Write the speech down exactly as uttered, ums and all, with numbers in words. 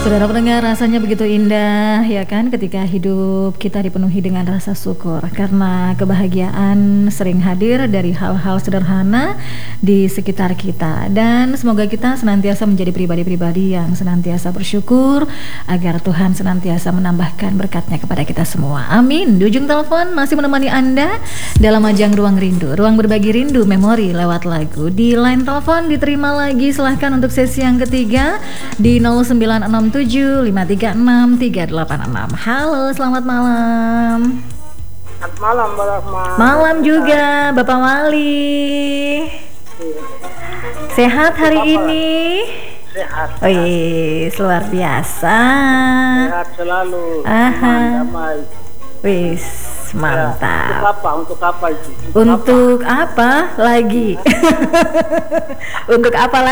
Saudara pendengar, rasanya begitu indah ya kan ketika hidup kita dipenuhi dengan rasa syukur karena kebahagiaan sering hadir dari hal-hal sederhana di sekitar kita, dan semoga kita senantiasa menjadi pribadi-pribadi yang senantiasa bersyukur agar Tuhan senantiasa menambahkan berkatnya kepada kita semua. Amin. Di ujung telepon masih menemani Anda dalam ajang Ruang Rindu, ruang berbagi rindu memori lewat lagu. Di line telepon diterima lagi, silahkan untuk sesi yang ketiga di nol sembilan enam tujuh lima tiga enam tiga delapan enam. Halo, selamat malam. Selamat malam, Mbak Rahma. Malam juga, Bapak Wali. Sehat hari Bapak, ini? Sehat. Wih, luar biasa. Sehat selalu. Aha. Damai. Wih, mantap. Ya, untuk apa? Untuk apa itu? Untuk apa, apa lagi? Untuk apa lagi?